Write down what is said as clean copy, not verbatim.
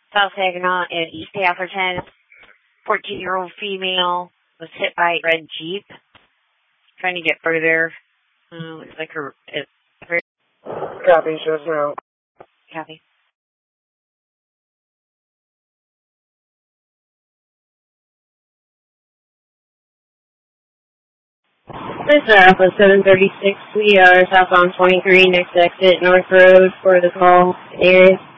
South Saginaw and East Atherton. 14-year-old female was hit by a red Jeep. Trying to get further. Looks like her... Copy, shows now. Copy. This is Alpha 736. We are southbound 23, next exit, North Road for the call area.